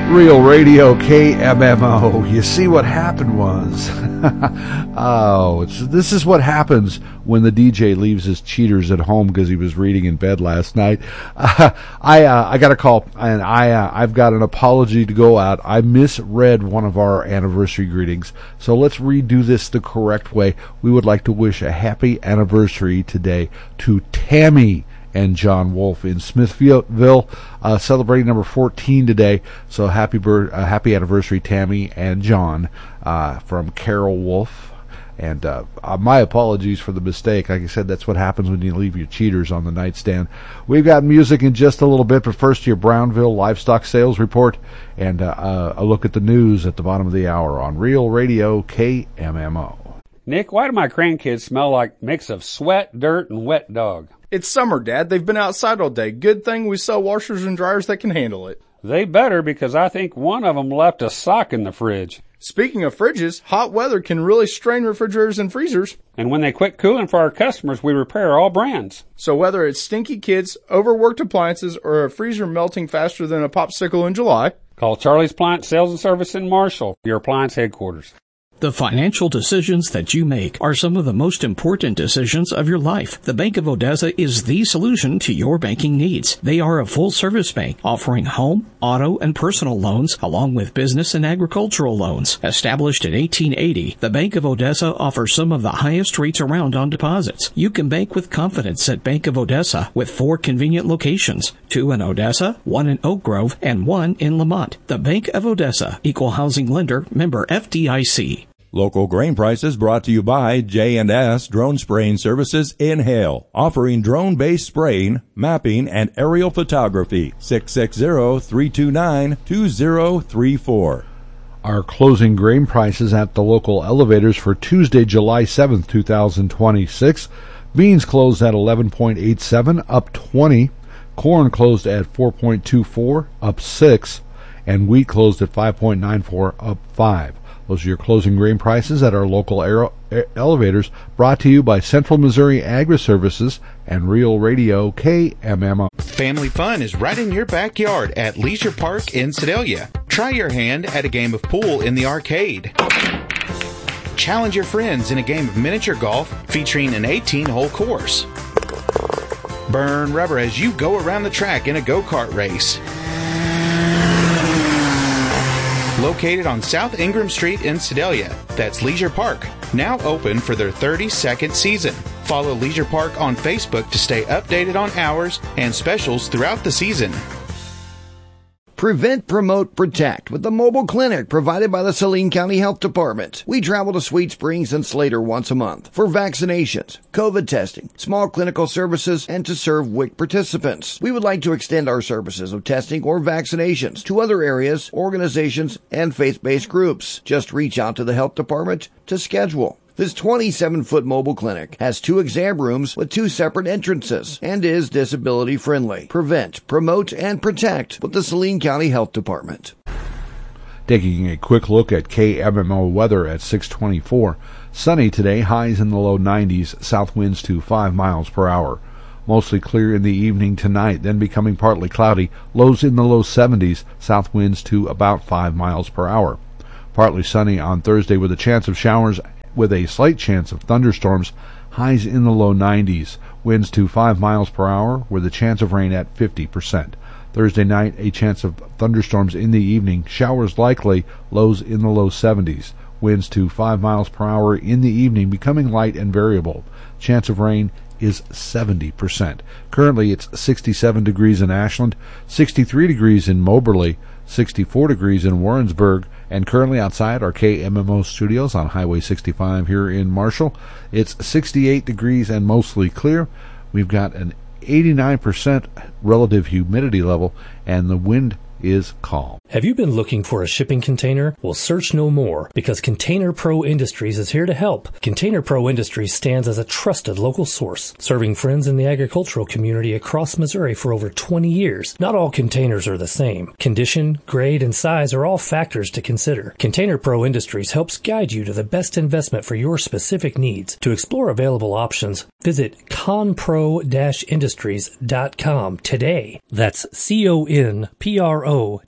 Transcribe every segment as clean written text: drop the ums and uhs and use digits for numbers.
Real Radio KMMO. You see, what happened was, this is what happens when the DJ leaves his cheaters at home because he was reading in bed last night. I got a call, and I've got an apology to go out. I misread one of our anniversary greetings, so let's redo this the correct way. We would like to wish a happy anniversary today to Tammy and John Wolf in Smithville, celebrating number 14 today. So happy anniversary, Tammy and John, from Carol Wolf. And my apologies for the mistake. Like I said, that's what happens when you leave your cheaters on the nightstand. We've got music in just a little bit, but first your Brownville livestock sales report and a look at the news at the bottom of the hour on Real Radio KMMO. Nick, why do my grandkids smell like a mix of sweat, dirt, and wet dog? It's summer, Dad. They've been outside all day. Good thing we sell washers and dryers that can handle it. They better, because I think one of them left a sock in the fridge. Speaking of fridges, hot weather can really strain refrigerators and freezers. And when they quit cooling for our customers, we repair all brands. So whether it's stinky kids, overworked appliances, or a freezer melting faster than a popsicle in July, call Charlie's Appliance Sales and Service in Marshall, your appliance headquarters. The financial decisions that you make are some of the most important decisions of your life. The Bank of Odessa is the solution to your banking needs. They are a full-service bank offering home, auto, and personal loans, along with business and agricultural loans. Established in 1880, the Bank of Odessa offers some of the highest rates around on deposits. You can bank with confidence at Bank of Odessa with 4 convenient locations, 2 in Odessa, 1 in Oak Grove, and 1 in Lamont. The Bank of Odessa, Equal Housing Lender, member FDIC. Local grain prices brought to you by J&S Drone Spraying Services in Hale, offering drone-based spraying, mapping, and aerial photography. 660-329-2034. Our closing grain prices at the local elevators for Tuesday, July 7th, 2026. Beans closed at 11.87, up 20. Corn closed at 4.24, up 6. And wheat closed at 5.94, up 5. Those are your closing grain prices at our local elevators, brought to you by Central Missouri Agri-Services and Real Radio KMMO. Family fun is right in your backyard at Leisure Park in Sedalia. Try your hand at a game of pool in the arcade. Challenge your friends in a game of miniature golf featuring an 18-hole course. Burn rubber as you go around the track in a go-kart race. Located on South Ingram Street in Sedalia, that's Leisure Park, now open for their 32nd season. Follow Leisure Park on Facebook to stay updated on hours and specials throughout the season. Prevent, Promote, Protect with the mobile clinic provided by the Saline County Health Department. We travel to Sweet Springs and Slater once a month for vaccinations, COVID testing, small clinical services, and to serve WIC participants. We would like to extend our services of testing or vaccinations to other areas, organizations, and faith-based groups. Just reach out to the health department to schedule. This 27-foot mobile clinic has 2 exam rooms with 2 separate entrances and is disability friendly. Prevent, Promote, and Protect with the Saline County Health Department. Taking a quick look at KMMO weather at 6:24. Sunny today, highs in the low 90s, south winds to 5 miles per hour. Mostly clear in the evening tonight, then becoming partly cloudy, lows in the low 70s, south winds to about 5 miles per hour. Partly sunny on Thursday with a chance of showers with a slight chance of thunderstorms, highs in the low 90s, winds to 5 miles per hour with a chance of rain at 50%. Thursday night, a chance of thunderstorms in the evening, showers likely, lows in the low 70s, winds to 5 miles per hour in the evening, becoming light and variable. Chance of rain is 70%. Currently, it's 67 degrees in Ashland, 63 degrees in Moberly, 64 degrees in Warrensburg, and currently outside our KMMO studios on Highway 65 here in Marshall, it's 68 degrees and mostly clear. We've got an 89% relative humidity level, and the wind is calm. Have you been looking for a shipping container? Well, search no more, because Container Pro Industries is here to help. Container Pro Industries stands as a trusted local source, serving friends in the agricultural community across Missouri for over 20 years. Not all containers are the same. Condition, grade, and size are all factors to consider. Container Pro Industries helps guide you to the best investment for your specific needs. To explore available options, visit conpro-industries.com today. That's CONPRO-industries.com.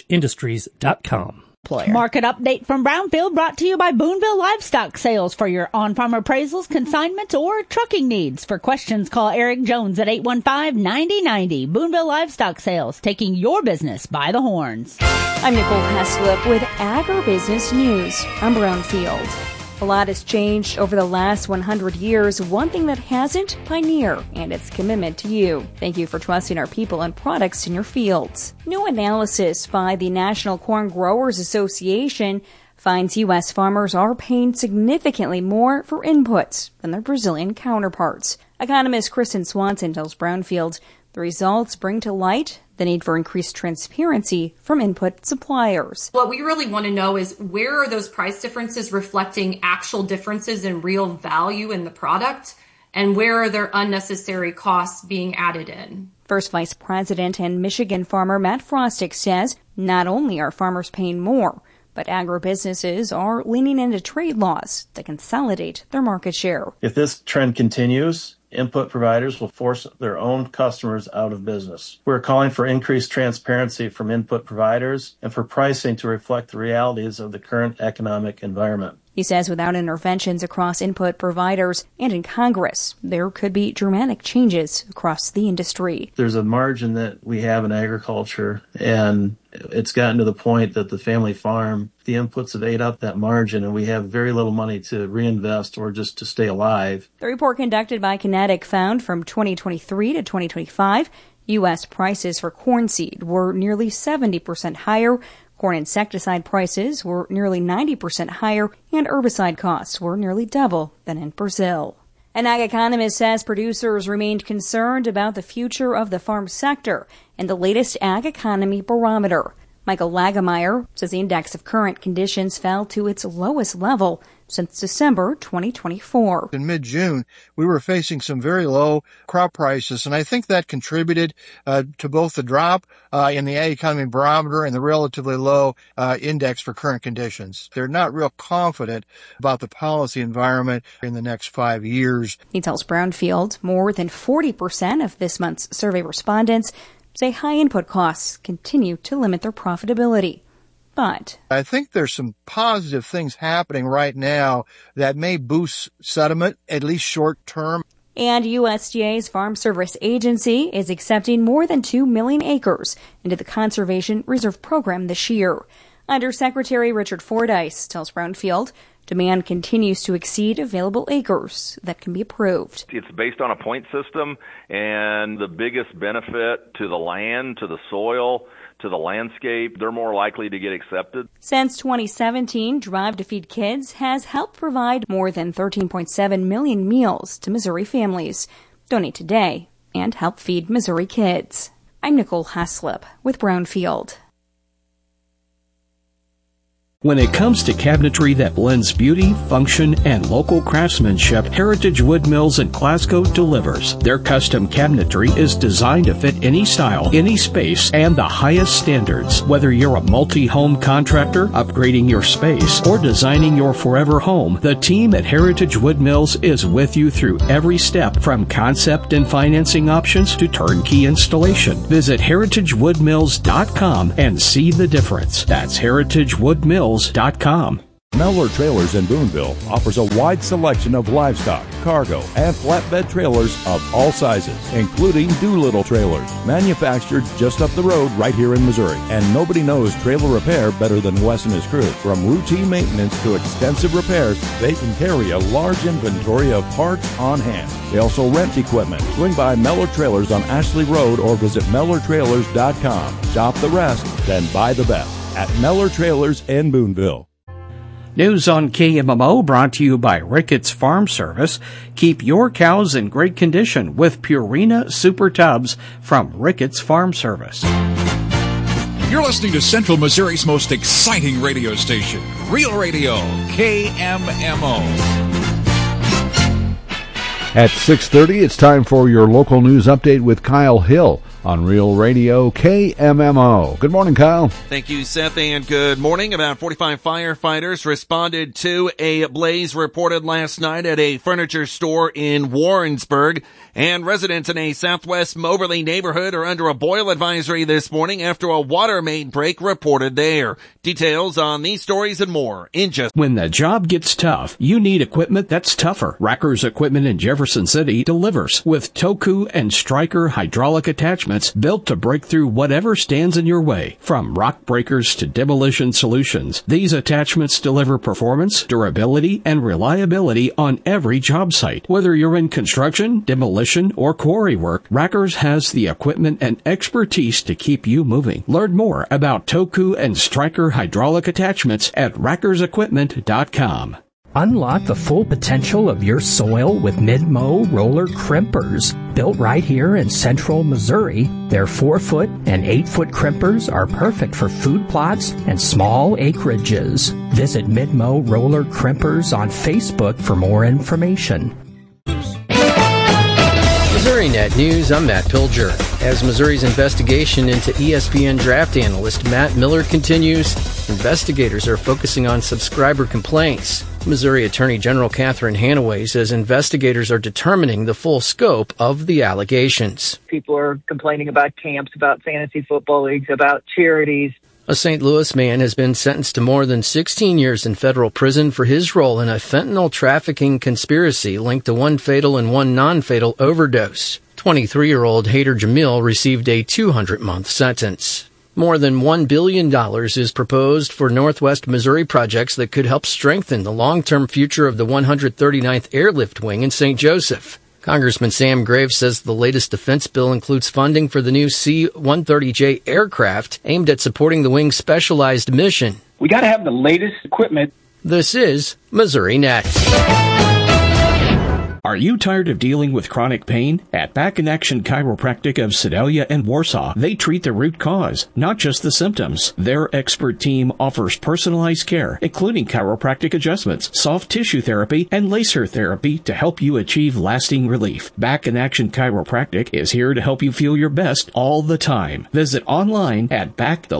pro-industries.com. Market update from Brownfield brought to you by Boonville Livestock Sales for your on-farm appraisals, consignments, or trucking needs. For questions, call Eric Jones at 815-9090. Boonville Livestock Sales, taking your business by the horns. I'm Nicole Heslop with Agribusiness News. I'm Brownfield. A lot has changed over the last 100 years. One thing that hasn't, Pioneer and its commitment to you. Thank you for trusting our people and products in your fields. New analysis by the National Corn Growers Association finds U.S. farmers are paying significantly more for inputs than their Brazilian counterparts. Economist Kristen Swanson tells Brownfield the results bring to light the need for increased transparency from input suppliers. What we really want to know is where are those price differences reflecting actual differences in real value in the product, and where are there unnecessary costs being added in? First Vice President and Michigan farmer Matt Frostick says not only are farmers paying more, but agribusinesses are leaning into trade laws to consolidate their market share. If this trend continues, input providers will force their own customers out of business. We're calling for increased transparency from input providers and for pricing to reflect the realities of the current economic environment. He says without interventions across input providers and in Congress, there could be dramatic changes across the industry. There's a margin that we have in agriculture, and it's gotten to the point that the family farm, the inputs have ate up that margin, and we have very little money to reinvest or just to stay alive. The report conducted by Kinetic found from 2023 to 2025, U.S. prices for corn seed were nearly 70% higher. Corn insecticide prices were nearly 90% higher, and herbicide costs were nearly double than in Brazil. An ag economist says producers remained concerned about the future of the farm sector and the latest ag economy barometer. Michael Lagemeyer says the index of current conditions fell to its lowest level since December 2024. In mid-June, we were facing some very low crop prices, and I think that contributed to both the drop in the ag economy barometer and the relatively low index for current conditions. They're not real confident about the policy environment in the next 5 years. He tells Brownfield more than 40% of this month's survey respondents say high input costs continue to limit their profitability. But I think there's some positive things happening right now that may boost sentiment, at least short term. And USDA's Farm Service Agency is accepting more than 2 million acres into the Conservation Reserve Program this year. Undersecretary Richard Fordyce tells Brownfield demand continues to exceed available acres that can be approved. It's based on a point system, and the biggest benefit to the land, to the soil, to the landscape, they're more likely to get accepted. Since 2017, Drive to Feed Kids has helped provide more than 13.7 million meals to Missouri families. Donate today and help feed Missouri kids. I'm Nicole Heslop with Brownfield. When it comes to cabinetry that blends beauty, function, and local craftsmanship, Heritage Wood Mills in Glasgow delivers. Their custom cabinetry is designed to fit any style, any space, and the highest standards. Whether you're a multi-home contractor, upgrading your space, or designing your forever home, the team at Heritage Wood Mills is with you through every step, from concept and financing options to turnkey installation. Visit heritagewoodmills.com and see the difference. That's heritagewoodmills.com. Mellor Trailers in Boonville offers a wide selection of livestock, cargo, and flatbed trailers of all sizes, including Doolittle trailers, manufactured just up the road right here in Missouri. And nobody knows trailer repair better than Wes and his crew. From routine maintenance to extensive repairs, they can carry a large inventory of parts on hand. They also rent equipment. Swing by Mellor Trailers on Ashley Road or visit MellorTrailers.com. Shop the rest, then buy the best at Mellor Trailers in Boonville. News on KMMO brought to you by Ricketts Farm Service. Keep your cows in great condition with Purina Super Tubs from Ricketts Farm Service. You're listening to Central Missouri's most exciting radio station, Real Radio, KMMO. At 6:30, it's time for your local news update with Kyle Hill. on Real Radio KMMO. Good morning, Kyle. Thank you, Seth, and good morning. About 45 firefighters responded to a blaze reported last night at a furniture store in Warrensburg, and residents in a southwest Moberly neighborhood are under a boil advisory this morning after a water main break reported there. Details on these stories and more in just... When the job gets tough, you need equipment that's tougher. Racker's Equipment in Jefferson City delivers with Toku and Stryker hydraulic attachments built to break through whatever stands in your way. From rock breakers to demolition solutions, these attachments deliver performance, durability, and reliability on every job site. Whether you're in construction, demolition, or quarry work, Racker's has the equipment and expertise to keep you moving. Learn more about Toku and Stryker hydraulic attachments at rackersequipment.com. Unlock the full potential of your soil with Mid-Mow roller crimpers. Built right here in central Missouri, their 4-foot and 8-foot crimpers are perfect for food plots and small acreages. Visit Mid-Mow roller crimpers on Facebook for more information. MissouriNet News, I'm Matt Pilger. As Missouri's investigation into ESPN draft analyst Matt Miller continues, investigators are focusing on subscriber complaints. Missouri Attorney General Catherine Hanaway says investigators are determining the full scope of the allegations. People are complaining about camps, about fantasy football leagues, about charities. A St. Louis man has been sentenced to more than 16 years in federal prison for his role in a fentanyl trafficking conspiracy linked to one fatal and one non-fatal overdose. 23-year-old Haider Jamil received a 200-month sentence. More than $1 billion is proposed for Northwest Missouri projects that could help strengthen the long-term future of the 139th Airlift Wing in St. Joseph. Congressman Sam Graves says the latest defense bill includes funding for the new C-130J aircraft aimed at supporting the wing's specialized mission. We got to have the latest equipment. This is MissouriNet. Are you tired of dealing with chronic pain? At Back in Action Chiropractic of Sedalia and Warsaw, they treat the root cause, not just the symptoms. Their expert team offers personalized care, including chiropractic adjustments, soft tissue therapy, and laser therapy to help you achieve lasting relief. Back in Action Chiropractic is here to help you feel your best all the time. Visit online at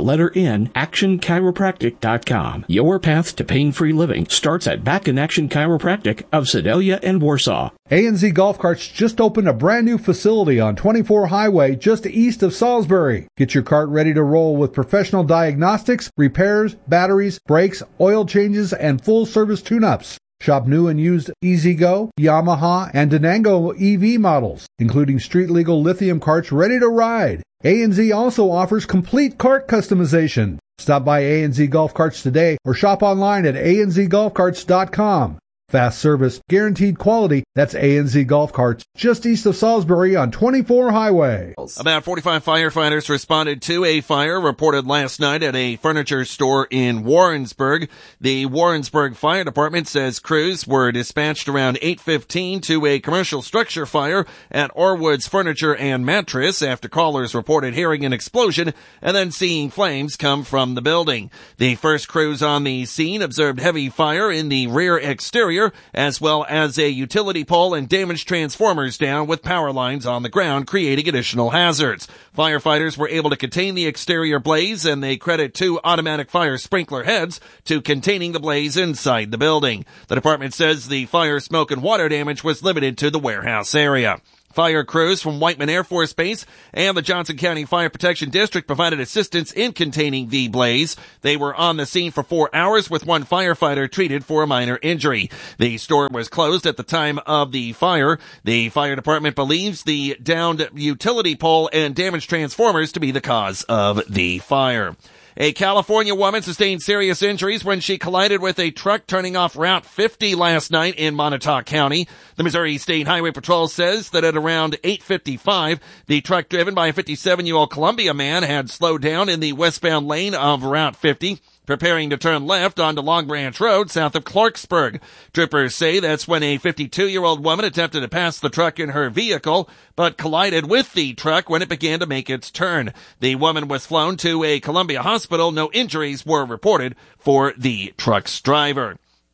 actionchiropractic.com. Your path to pain-free living starts at Back in Action Chiropractic of Sedalia and Warsaw. A&Z Golf Carts just opened a brand new facility on 24 Highway just east of Salisbury. Get your cart ready to roll with professional diagnostics, repairs, batteries, brakes, oil changes, and full service tune-ups. Shop new and used EasyGo, Yamaha, and Denango EV models, including street-legal lithium carts ready to ride. A&Z also offers complete cart customization. Stop by A&Z Golf Carts today or shop online at anzgolfcarts.com. Fast service, guaranteed quality. That's A&Z Golf Carts, just east of Salisbury on 24 Highway. About 45 firefighters responded to a fire reported last night at a furniture store in Warrensburg. The Warrensburg Fire Department says crews were dispatched around 8:15 to a commercial structure fire at Orwood's Furniture and Mattress after callers reported hearing an explosion and then seeing flames come from the building. The first crews on the scene observed heavy fire in the rear exterior, as well as a utility pole and damaged transformers down with power lines on the ground, creating additional hazards. Firefighters were able to contain the exterior blaze, and they credit 2 automatic fire sprinkler heads to containing the blaze inside the building. The department says the fire, smoke, and water damage was limited to the warehouse area. Fire crews from Whiteman Air Force Base and the Johnson County Fire Protection District provided assistance in containing the blaze. They were on the scene for 4 hours with one firefighter treated for a minor injury. The store was closed at the time of the fire. The fire department believes the downed utility pole and damaged transformers to be the cause of the fire. A California woman sustained serious injuries when she collided with a truck turning off Route 50 last night in Montauk County. The Missouri State Highway Patrol says that at around 8:55, the truck driven by a 57-year-old Columbia man had slowed down in the westbound lane of Route 50, preparing to turn left onto Long Branch Road south of Clarksburg. Troopers say that's when a 52-year-old woman attempted to pass the truck in her vehicle, but collided with the truck when it began to make its turn. The woman was flown to a Columbia hospital. No injuries were reported for the truck's driver.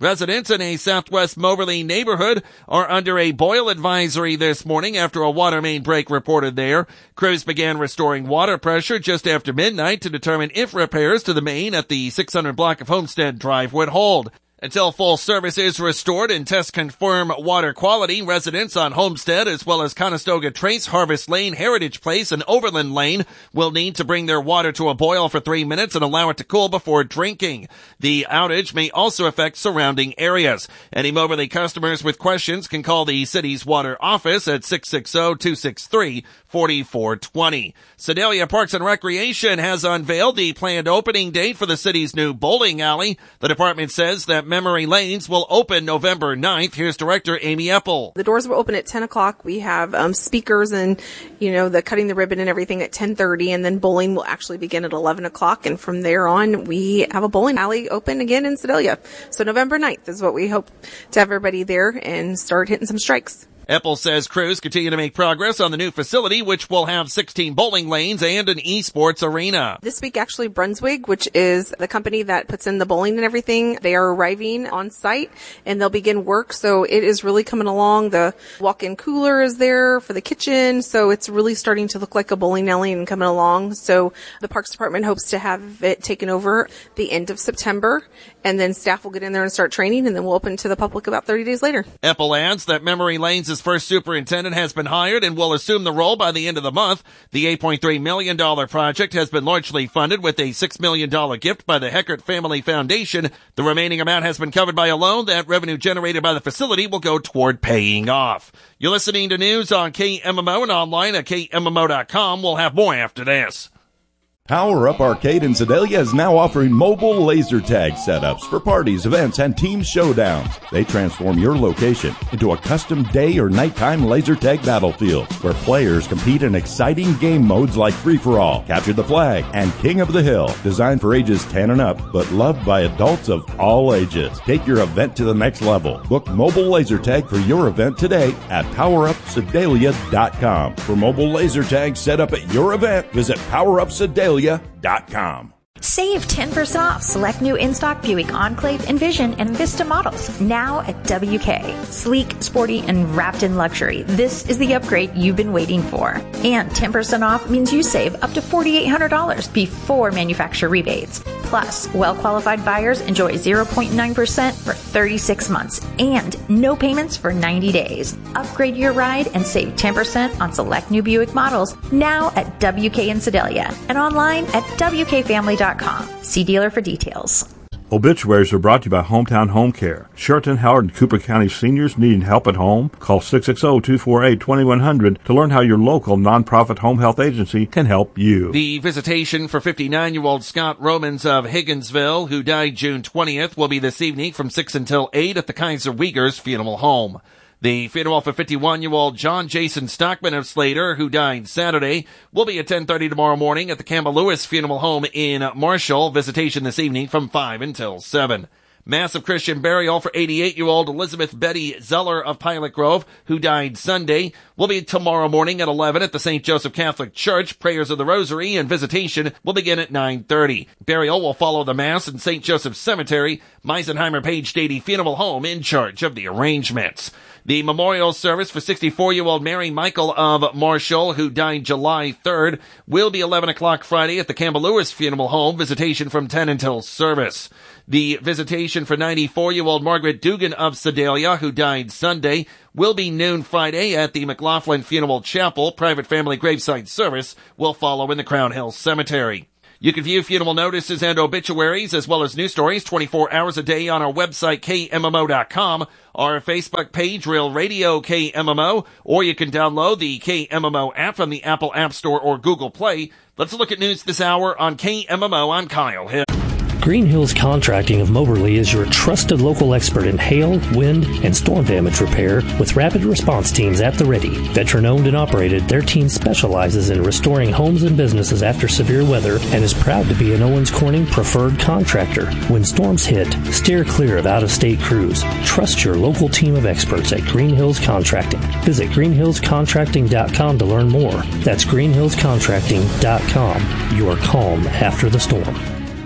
Residents in a southwest Moberly neighborhood are under a boil advisory this morning after a water main break reported there. Crews began restoring water pressure just after midnight to determine if repairs to the main at the 600 block of Homestead Drive would hold. Until full service is restored and tests confirm water quality, residents on Homestead as well as Conestoga Trace, Harvest Lane, Heritage Place, and Overland Lane will need to bring their water to a boil for 3 minutes and allow it to cool before drinking. The outage may also affect surrounding areas. Any Moberly customers with questions can call the city's water office at 660-263-4420. Sedalia Parks and Recreation has unveiled the planned opening date for the city's new bowling alley. The department says that Memory Lanes will open November 9th. Here's Director Amy Eppel. The doors will open at 10 o'clock. We have speakers and, the cutting the ribbon and everything at 10:30, and then bowling will actually begin at 11 o'clock. And from there on, we have a bowling alley open again in Sedalia. So November 9th is what we hope to have everybody there and start hitting some strikes. Eppel says crews continue to make progress on the new facility, which will have 16 bowling lanes and an esports arena. This week, actually, Brunswick, which is the company that puts in the bowling and everything, they are arriving on site and they'll begin work. So it is really coming along. The walk-in cooler is there for the kitchen. So it's really starting to look like a bowling alley and coming along. So the Parks Department hopes to have it taken over the end of September, and then staff will get in there and start training, and then we'll open to the public about 30 days later. Eppel adds that Memory Lanes' first superintendent has been hired and will assume the role by the end of the month. The $8.3 million project has been largely funded with a $6 million gift by the Heckert Family Foundation. The remaining amount has been covered by a loan that revenue generated by the facility will go toward paying off. You're listening to news on KMMO and online at KMMO.com. We'll have more after this. Power Up Arcade in Sedalia is now offering mobile laser tag setups for parties, events, and team showdowns. They transform your location into a custom day or nighttime laser tag battlefield where players compete in exciting game modes like Free-for-All, Capture the Flag, and King of the Hill. Designed for ages 10 and up, but loved by adults of all ages. Take your event to the next level. Book mobile laser tag for your event today at PowerUpSedalia.com. For mobile laser tag set up at your event, visit PowerUpSedalia.com. Save 10% off select new in-stock Buick Enclave, Envision, and Vista models now at WK. Sleek, sporty, and wrapped in luxury. This is the upgrade you've been waiting for. And 10% off means you save up to $4,800 before manufacturer rebates. Plus, well-qualified buyers enjoy 0.9% for 36 months and no payments for 90 days. Upgrade your ride and save 10% on select new Buick models now at WK in Sedalia and online at WKFamily.com. See dealer for details. Obituaries are brought to you by Hometown Home Care. Sheraton, Howard, and Cooper County seniors needing help at home? Call 660-248-2100 to learn how your local nonprofit home health agency can help you. The visitation for 59-year-old Scott Romans of Higginsville, who died June 20th, will be this evening from 6 until 8 at the Kaiser Wiegers Funeral Home. The funeral for 51-year-old John Jason Stockman of Slater, who died Saturday, will be at 10:30 tomorrow morning at the Campbell Lewis Funeral Home in Marshall. Visitation this evening from 5 until 7. Massive Christian burial for 88-year-old Elizabeth Betty Zeller of Pilot Grove, who died Sunday, will be tomorrow morning at 11 at the St. Joseph Catholic Church. Prayers of the Rosary and visitation will begin at 9:30. Burial will follow the Mass in St. Joseph Cemetery. Meisenheimer Page Stady Funeral Home in charge of the arrangements. The memorial service for 64-year-old Mary Michael of Marshall, who died July 3rd, will be 11 o'clock Friday at the Campbell Lewis Funeral Home. Visitation from 10 until service. The visitation for 94-year-old Margaret Dugan of Sedalia, who died Sunday, will be noon Friday at the McLaughlin Funeral Chapel. Private family graveside service will follow in the Crown Hill Cemetery. You can view funeral notices and obituaries as well as news stories 24 hours a day on our website, KMMO.com, our Facebook page, Real Radio KMMO, or you can download the KMMO app from the Apple App Store or Google Play. Let's look at news this hour on KMMO. I'm Kyle Hill. Green Hills Contracting of Moberly is your trusted local expert in hail, wind, and storm damage repair with rapid response teams at the ready. Veteran-owned and operated, their team specializes in restoring homes and businesses after severe weather and is proud to be an Owens Corning preferred contractor. When storms hit, steer clear of out-of-state crews. Trust your local team of experts at Green Hills Contracting. Visit greenhillscontracting.com to learn more. That's greenhillscontracting.com. Your calm after the storm.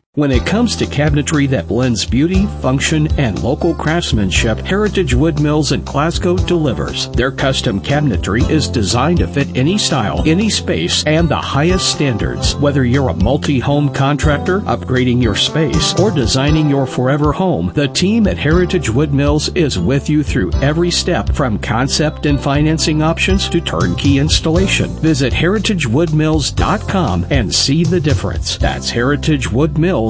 When it comes to cabinetry that blends beauty, function, and local craftsmanship, Heritage Wood Mills in Glasgow delivers. Their custom cabinetry is designed to fit any style, any space, and the highest standards. Whether you're a multi-home contractor, upgrading your space, or designing your forever home, the team at Heritage Wood Mills is with you through every step, from concept and financing options to turnkey installation. Visit heritagewoodmills.com and see the difference. That's heritagewoodmills.com.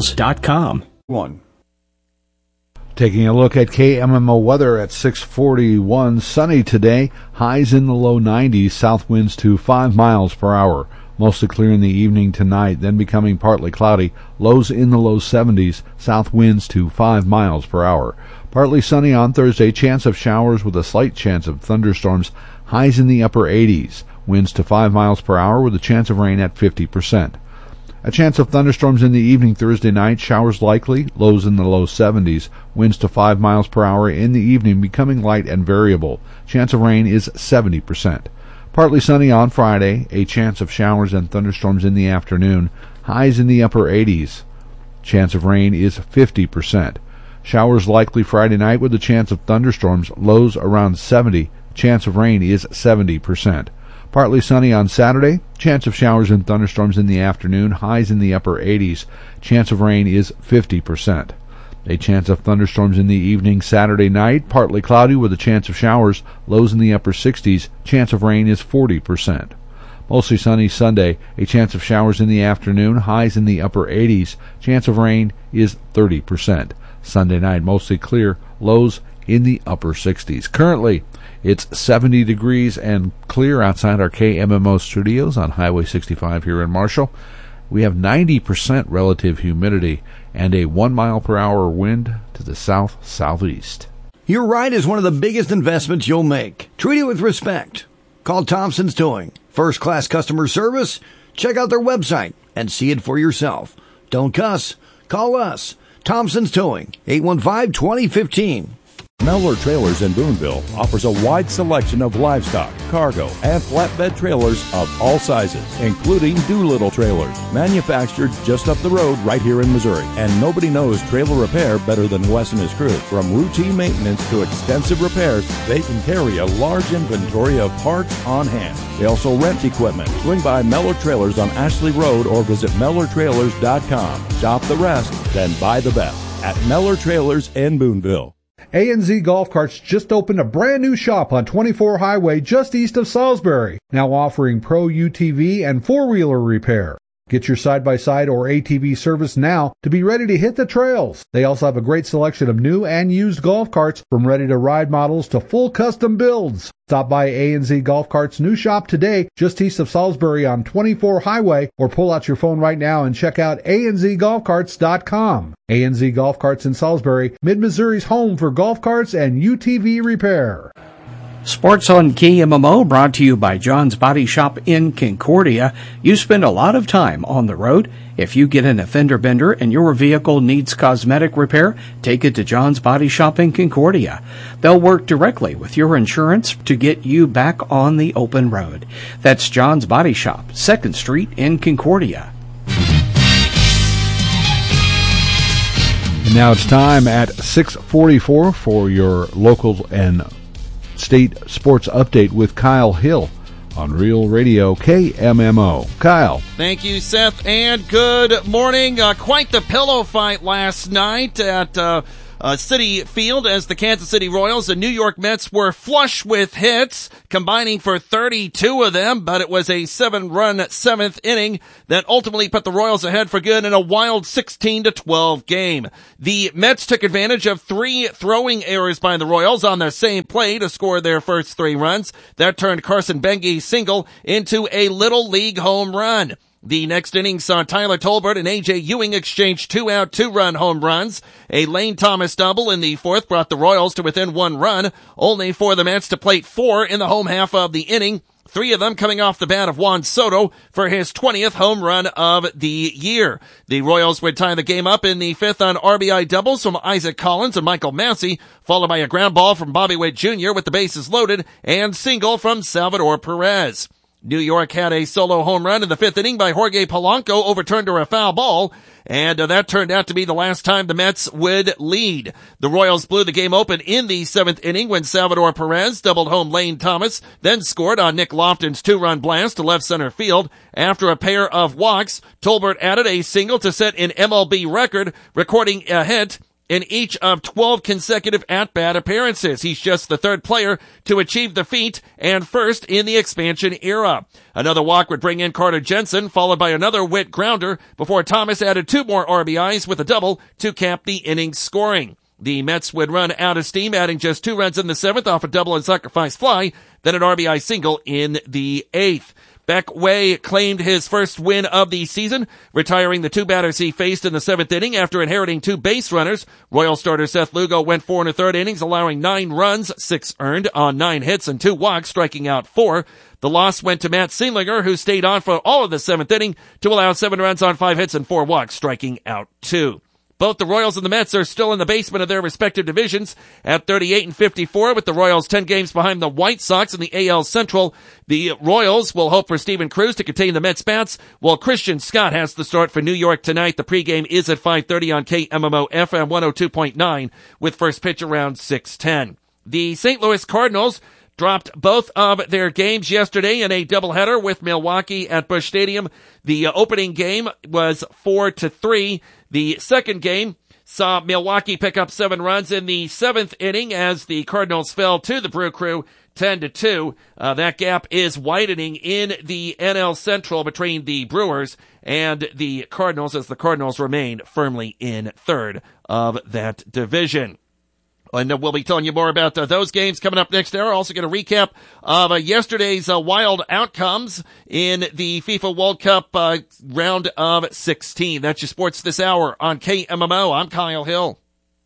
Taking a look at KMMO weather at 6:41. Sunny today. Highs in the low 90s. South winds to 5 miles per hour. Mostly clear in the evening tonight, then becoming partly cloudy. Lows in the low 70s. South winds to 5 miles per hour. Partly sunny on Thursday. Chance of showers with a slight chance of thunderstorms. Highs in the upper 80s. Winds to 5 miles per hour with a chance of rain at 50%. A chance of thunderstorms in the evening Thursday night. Showers likely. Lows in the low 70s. Winds to 5 miles per hour in the evening, becoming light and variable. Chance of rain is 70%. Partly sunny on Friday. A chance of showers and thunderstorms in the afternoon. Highs in the upper 80s. Chance of rain is 50%. Showers likely Friday night with a chance of thunderstorms. Lows around 70. Chance of rain is 70%. Partly sunny on Saturday. Chance of showers and thunderstorms in the afternoon. Highs in the upper 80s. Chance of rain is 50%. A chance of thunderstorms in the evening Saturday night. Partly cloudy with a chance of showers. Lows in the upper 60s. Chance of rain is 40%. Mostly sunny Sunday. A chance of showers in the afternoon. Highs in the upper 80s. Chance of rain is 30%. Sunday night mostly clear. Lows in the upper 60s. Currently, it's 70 degrees and clear outside our KMMO studios on Highway 65 here in Marshall. We have 90% relative humidity and a 1 mile per hour wind to the south-southeast. Your ride is one of the biggest investments you'll make. Treat it with respect. Call Thompson's Towing. First-class customer service? Check out their website and see it for yourself. Don't cuss. Call us. Thompson's Towing, 815-2015. Mellor Trailers in Boonville offers a wide selection of livestock, cargo, and flatbed trailers of all sizes, including Doolittle trailers, manufactured just up the road right here in Missouri. And nobody knows trailer repair better than Wes and his crew. From routine maintenance to extensive repairs, they can carry a large inventory of parts on hand. They also rent equipment. Swing by Mellor Trailers on Ashley Road or visit MellorTrailers.com. Shop the rest, then buy the best at Mellor Trailers in Boonville. A&Z Golf Carts just opened a brand new shop on 24 Highway just east of Salisbury, now offering Pro UTV and four-wheeler repair. Get your side-by-side or ATV service now to be ready to hit the trails. They also have a great selection of new and used golf carts, from ready-to-ride models to full custom builds. Stop by A&Z Golf Carts' new shop today, just east of Salisbury on 24 Highway, or pull out your phone right now and check out anzgolfcarts.com. A&Z Golf Carts in Salisbury, Mid-Missouri's home for golf carts and UTV repair. Sports on KMMO brought to you by John's Body Shop in Concordia. You spend a lot of time on the road. If you get an fender bender and your vehicle needs cosmetic repair, take it to John's Body Shop in Concordia. They'll work directly with your insurance to get you back on the open road. That's John's Body Shop, 2nd Street in Concordia. And now it's time at 6:44 for your local and state sports update with Kyle Hill on Real Radio KMMO. Kyle. Thank you, Seth, and good morning. Quite the pillow fight last night at Citi Field as the Kansas City Royals and New York Mets were flush with hits, combining for 32 of them, but it was a 7-run 7th inning that ultimately put the Royals ahead for good in a wild 16-12 game. The Mets took advantage of 3 throwing errors by the Royals on their same play to score their first 3 runs. That turned Carson Benge's single into a Little League home run. The next inning saw Tyler Tolbert and A.J. Ewing exchange 2-out, 2-run home runs. A Lane Thomas double in the 4th brought the Royals to within 1 run, only for the Mets to plate 4 in the home half of the inning, 3 of them coming off the bat of Juan Soto for his 20th home run of the year. The Royals would tie the game up in the 5th on RBI doubles from Isaac Collins and Michael Massey, followed by a ground ball from Bobby Witt Jr. with the bases loaded and single from Salvador Perez. New York had a solo home run in the 5th inning by Jorge Polanco, overturned to a foul ball, and that turned out to be the last time the Mets would lead. The Royals blew the game open in the 7th inning when Salvador Perez doubled home Lane Thomas, then scored on Nick Lofton's 2-run blast to left center field. After a pair of walks, Tolbert added a single to set an MLB record, recording a hit in each of 12 consecutive at-bat appearances. He's just the 3rd player to achieve the feat and first in the expansion era. Another walk would bring in Carter Jensen, followed by another Witt grounder before Thomas added 2 more RBIs with a double to cap the inning's scoring. The Mets would run out of steam, adding just 2 runs in the 7th off a double and sacrifice fly, then an RBI single in the 8th. Beck Way claimed his first win of the season, retiring the 2 batters he faced in the 7th inning after inheriting 2 base runners. Royal starter Seth Lugo went 4 1/3 innings, allowing 9 runs, 6 earned on 9 hits and 2 walks, striking out 4. The loss went to Matt Seelinger, who stayed on for all of the 7th inning to allow 7 runs on 5 hits and 4 walks, striking out 2. Both the Royals and the Mets are still in the basement of their respective divisions at 38 and 54, with the Royals 10 games behind the White Sox in the AL Central. The Royals will hope for Steven Cruz to contain the Mets bats, while Christian Scott has the start for New York tonight. The pregame is at 5:30 on KMMO FM 102.9 with first pitch around 6:10. The St. Louis Cardinals dropped both of their games yesterday in a doubleheader with Milwaukee at Busch Stadium. The opening game was 4-3. The second game saw Milwaukee pick up 7 runs in the 7th inning as the Cardinals fell to the Brew Crew 10-2. That gap is widening in the NL Central between the Brewers and the Cardinals as the Cardinals remain firmly in 3rd of that division. And we'll be telling you more about those games coming up next hour. Also going to recap of yesterday's wild outcomes in the FIFA World Cup round of 16. That's your sports this hour on KMMO. I'm Kyle Hill.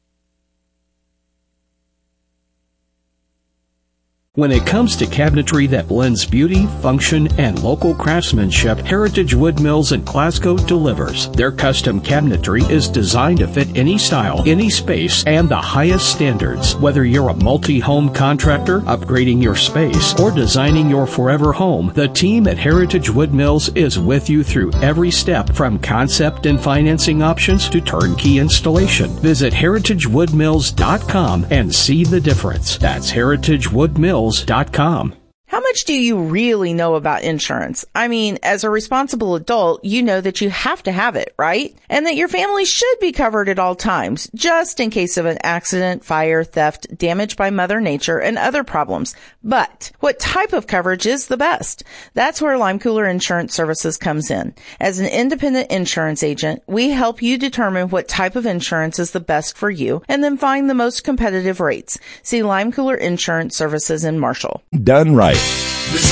When it comes to cabinetry that blends beauty, function, and local craftsmanship, Heritage Wood Mills in Glasgow delivers. Their custom cabinetry is designed to fit any style, any space, and the highest standards. Whether you're a multi-home contractor, upgrading your space, or designing your forever home, the team at Heritage Wood Mills is with you through every step, from concept and financing options to turnkey installation. Visit heritagewoodmills.com and see the difference. That's heritagewoodmills.com. How much do you really know about insurance? I mean, as a responsible adult, you know that you have to have it, right? And that your family should be covered at all times, just in case of an accident, fire, theft, damage by Mother Nature, and other problems. But what type of coverage is the best? That's where Lime Cooler Insurance Services comes in. As an independent insurance agent, we help you determine what type of insurance is the best for you and then find the most competitive rates. See Lime Cooler Insurance Services in Marshall. Done right. This